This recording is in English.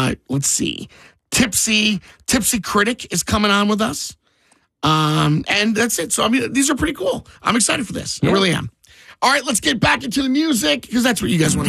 let's see. Tipsy Critic is coming on with us. And that's it. So, I mean, these are pretty cool. I'm excited for this. I really am. All right, let's get back into the music because that's what you guys want to